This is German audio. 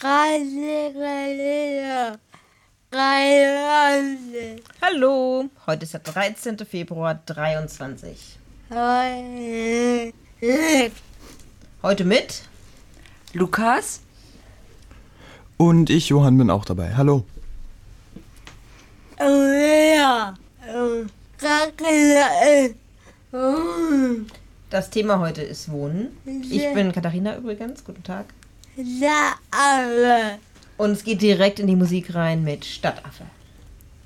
Hallo, heute ist der 13. Februar 23. Heute mit Lukas. Und ich, Johann, bin auch dabei. Hallo. Das Thema heute ist Wohnen. Ich bin Katharina übrigens. Guten Tag. Und es geht direkt in die Musik rein mit Stadtaffe.